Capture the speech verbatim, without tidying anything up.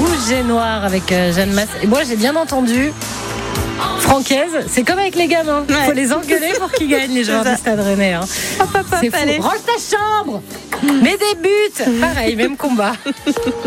Rouge et Noir avec euh, Jeanne Masse. Et moi, j'ai bien entendu. Francaise, c'est comme avec les gamins. Il Ouais. faut les engueuler pour qu'ils gagnent, les joueurs du Stade Rennais. Hein. Hop, hop, hop, C'est fou. allez. Range ta chambre. Mets des buts. Pareil, même combat.